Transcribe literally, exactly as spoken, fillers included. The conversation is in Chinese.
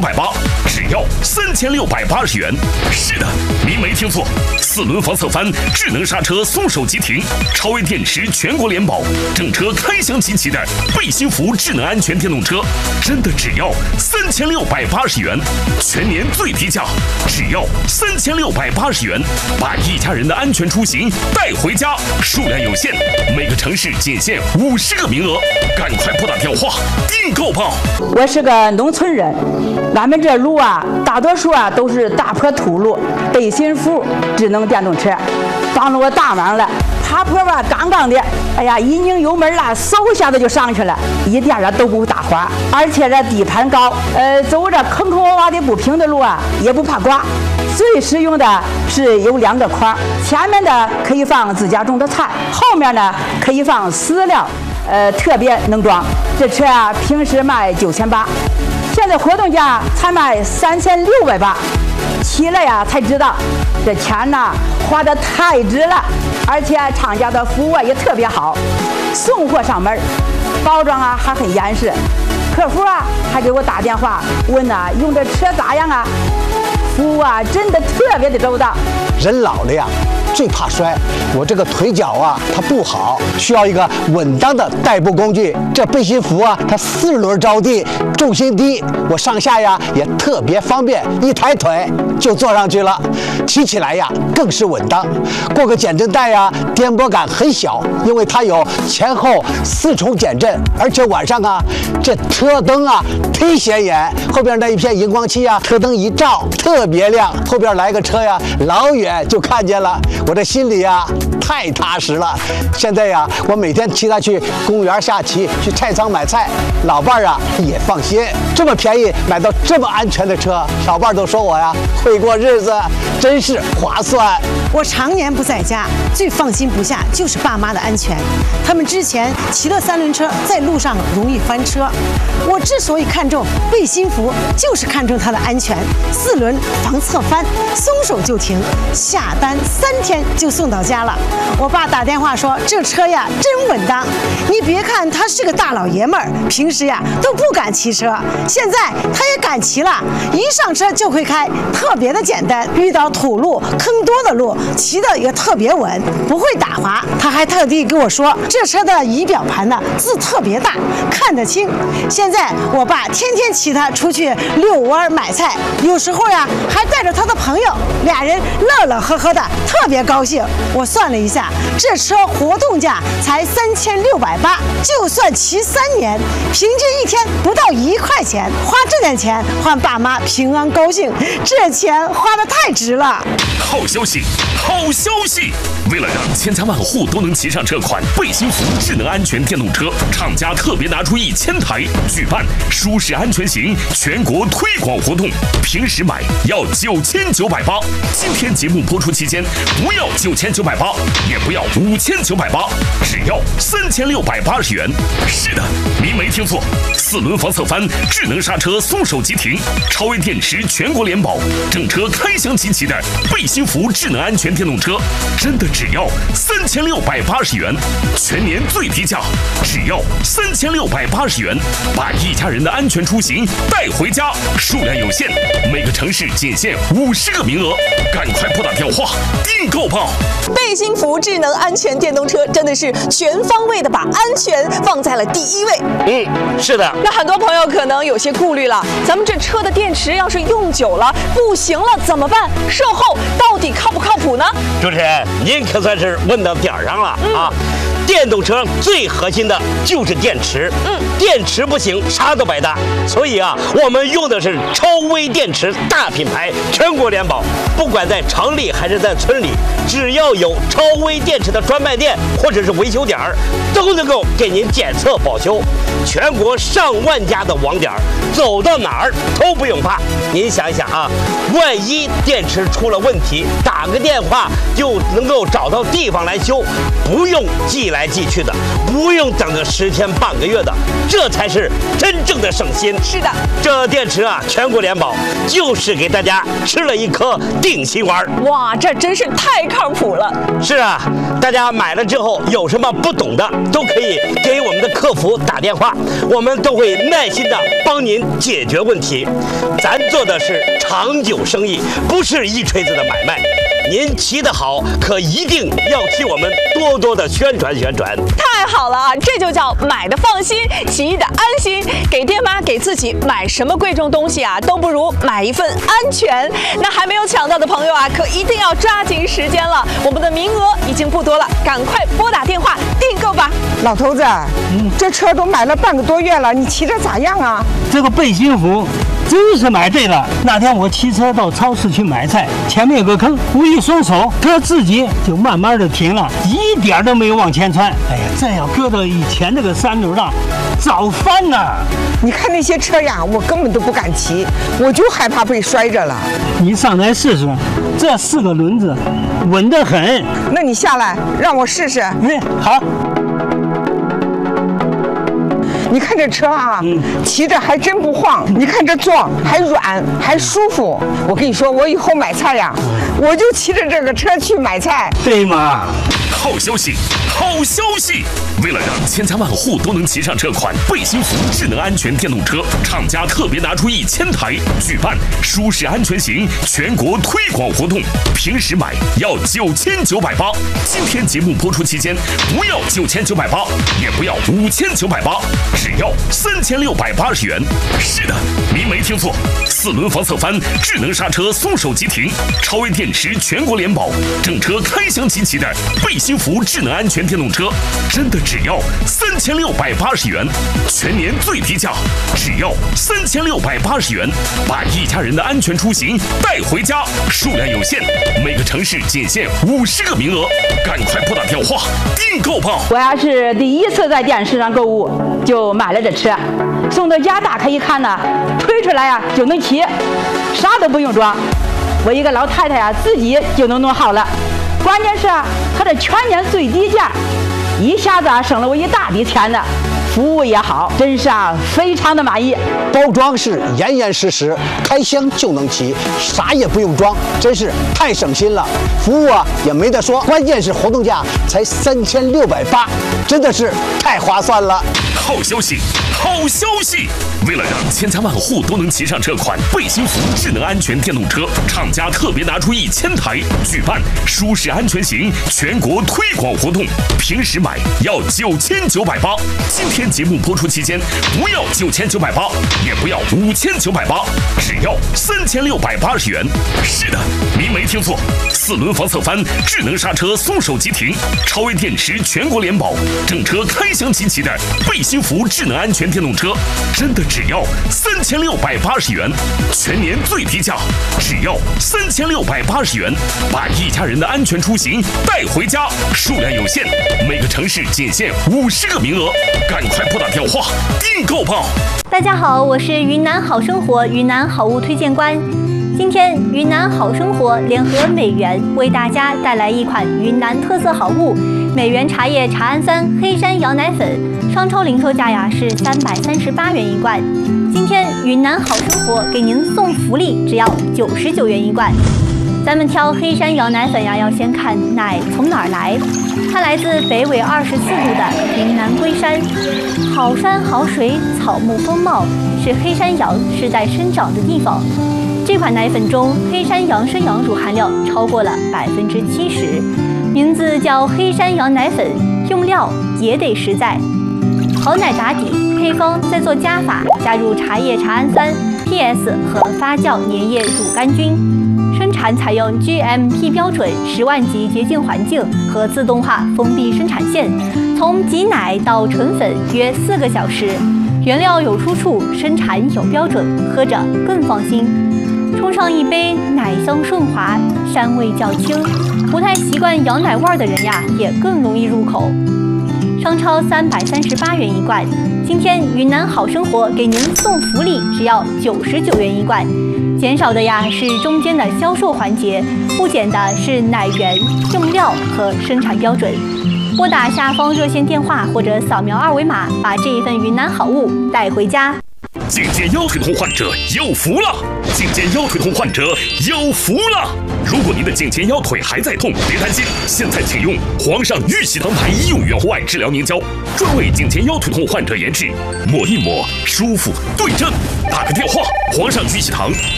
百八，只要三千六百八十元。是的，您没听错，四轮防侧翻，智能刹车，松手即停，超微电池，全国联保，整车开箱齐齐的贝心福智能安全电动车，真的只要三千六百八十元，全年最低价，只要三千六百八十元，把一家人的安全出行带回家，数量有限，每个城市仅限五十个名额，赶快拨打电话订购吧。 我是个农村人，俺们这路啊，大多数啊都是大坡土路，贝心福智能电动车帮了我大忙了。爬坡吧，杠杠的，哎呀，一拧油门啦，嗖一下子就上去了，一点儿都不打滑，而且这底盘高，呃，走着坑坑洼洼的不平的路啊，也不怕刮。最实用的是有两个筐，前面的可以放自家种的菜，后面呢可以放饲料，呃，特别能装。这车啊，平时卖九千八，现在活动价才卖三千六百八。骑了呀才知道，这钱呐花的太值了，而且厂家的服务也特别好，送货上门，包装啊还很严实，客服啊还给我打电话问呐、啊、用这车咋样啊，服务啊真的特别的周到。 人老了呀，最怕摔，我这个腿脚啊它不好，需要一个稳当的代步工具。这贝心福啊，它四轮着地，重心低，我上下呀也特别方便，一抬腿就坐上去了，骑起来呀更是稳当。过个减震带呀，颠簸感很小，因为它有前后四重减震，而且晚上啊，这车灯啊忒显眼，后边那一片荧光漆啊，车灯一照特别亮，后边来个车呀，老远就看见了，我这心里呀太踏实了。现在呀，我每天骑它去公园下棋，去菜仓买菜，老伴儿啊也放心。这么便宜买到这么安全的车，老伴儿都说我呀会过日子，真是划算。 我常年不在家，最放心不下就是爸妈的安全。他们之前骑的三轮车在路上容易翻车，我之所以看重贝心福，就是看重它的安全。四轮防侧翻，松手就停，下单三天就送到家了。我爸打电话说这车呀真稳当，你别看他是个大老爷们儿，平时呀都不敢骑车，现在他也敢骑了，一上车就会开，特别的简单。遇到土路坑多的路，骑的也特别稳，不会打滑。他还特地跟我说，这车的仪表盘呢字特别大，看得清。现在我爸天天骑它出去遛弯买菜，有时候呀还带着他的朋友，俩人乐乐呵呵的，特别高兴。我算了一下，这车活动价才三千六百八，就算骑三年，平均一天不到一块钱，花这点钱换爸妈平安高兴，这钱花得太值了。 好消息，好消息！为了让千家万户都能骑上这款贝心福智能安全电动车，厂家特别拿出一千台，举办舒适安全行全国推广活动。平时买要九千九百八，今天节目播出期间不要九千九百八，也不要五千九百八，只要三千六百八十元。是的，您没听错，四轮防侧翻，智能刹车，松手即停，超微电池，全国联保，整车开箱齐齐的贝心福智能安全电动车，真的只要三千六百八十元，全年最低价，只要三千六百八十元，把一家人的安全出行带回家，数量有限，每个城市仅限五十个名额，赶快拨打电话订购吧。 贝心福智能安全电动车真的是全方位的把安全放在了第一位。 嗯，是的。 那很多朋友可能有些顾虑了，咱们这车的电池要是用久了不行了怎么办？售后到底靠不靠谱呢？ 主持人，您可算是问到点儿上了、嗯、啊！电动车最核心的就是电池，嗯，电池不行，啥都白搭。所以啊，我们用的是超微电池大品牌，全国联保。不管在城里还是在村里，只要有超微电池的专卖店或者是维修点儿，都能够给您检测保修。全国上万家的网点，走到哪儿都不用怕。您想一想啊，万一电池出了问题，打个电话就能够找到地方来修，不用寄来寄去的，不用等个十天半个月的，这才是真正的省心。 是的， 这电池啊，全国联保，就是给大家吃了一颗定心丸。 哇，这真是太靠谱了。 是， 啊，大家买了之后有什么不懂的，都可以给我们的客服打电话，我们都会耐心的帮您解决问题。咱做的是长久生意，不是一锤子的买卖。您骑得好，可一定要替我们多多的宣传宣传。 太好了啊，这就叫买的放心，骑的安心。给爹妈给自己买什么贵重东西啊，都不如买一份安全。那还没有抢到的朋友啊，可一定要抓紧时间了，我们的名额已经不多了，赶快拨打电话订购吧。 老头子，嗯，这车都买了半个多月了，你骑着咋样啊？ 这个背心服真是买对了。那天我骑车到超市去买菜，前面有个坑，我一松手，车自己就慢慢的停了，一点都没有往前窜。哎呀，这要搁到以前这个三轮上，早翻了。 你看那些车呀，我根本都不敢骑，我就害怕被摔着了。 你上来试试，这四个轮子稳得很。 那你下来让我试试。 嗯，好。 你看这车啊， 嗯， 骑着还真不晃。你看这撞还软还舒服。我跟你说，我以后买菜呀，我就骑着这个车去买菜。 对嘛？ 好消息，好消息！为了让千家万户都能骑上这款背心服智能安全电动车，厂家特别拿出一千台，举办舒适安全行全国推广活动。平时买要九千九百八，今天节目播出期间不要九千九百八，也不要五千九百八，只要三千六百八十元。是的，您没听错，四轮防侧翻、智能刹车、松手急停、超微电池全国联保，整车开箱齐齐的背心服智能安全电动车，真的只要三千六百八十元，全年最低价，只要三千六百八十元，把一家人的安全出行带回家。数量有限，每个城市仅限五十个名额，赶快拨打电话订购吧！ 我呀是第一次在电视上购物，就买了这车，送到家打开一看呢，推出来呀就能骑，啥都不用装，我一个老太太呀自己就能弄好了。关键是啊，它的全年最低价，一下子啊省了我一大笔钱呢。服务也好，真是啊非常的满意。 包装是严严实实，开箱就能骑，啥也不用装，真是太省心了。服务啊也没得说，关键是活动价才三千六百八，真的是太划算了。 好消息，好消息！为了让千家万户都能骑上这款背心服智能安全电动车，厂家特别拿出一千台，举办舒适安全行全国推广活动。平时买要九千九百八，今天节目播出期间不要九千九百八，也不要五千九百八，只要三千六百八十元。是的，您没听错，四轮防侧翻、智能刹车、松手急停、超微电池全国联保，整车开箱齐齐的背心服智能安全电动车，真的只要三千六百八十元，全年最低价，只要三千六百八十元，把一家人的安全出行带回家。数量有限，每个城市仅限五十个名额，赶快拨打电话订购吧！ 大家好，我是云南好生活云南好物推荐官。今天云南好生活联合美源为大家带来一款云南特色好物——美源茶叶茶氨酸黑山羊奶粉，商超零售价呀是三百三十八元一罐。今天云南好生活给您送福利，只要九十九元一罐。咱们挑黑山羊奶粉呀，要先看奶从哪儿来。它来自北纬二十四度的云南龟山，好山好水，草木丰茂，是黑山羊世代生长的地方。这款奶粉中黑山羊生羊乳含量超过了百分之七十，名字叫黑山羊奶粉，用料也得实在。好奶打底，配方再做加法，加入茶叶茶氨酸、P S 和发酵粘液乳杆菌。生产采用 G M P 标准十万级洁净环境和自动化封闭生产线，从挤奶到纯粉约四个小时。原料有出处，生产有标准，喝着更放心。冲上一杯，奶香顺滑，膻味较轻，不太习惯羊奶味的人呀，也更容易入口。商超三百三十八元一罐，今天云南好生活给您送福利，只要九十九元一罐。减少的呀是中间的销售环节，不减的是奶源、用料和生产标准。拨打下方热线电话或者扫描二维码，把这一份云南好物带回家。 颈肩腰腿痛患者有福了！颈肩腰腿痛患者有福了！如果您的颈肩腰腿还在痛，别担心，现在请用皇上玉玺堂牌医用原货外治疗凝胶，专为颈肩腰腿痛患者研制，抹一抹舒服对症。打个电话，皇上玉玺堂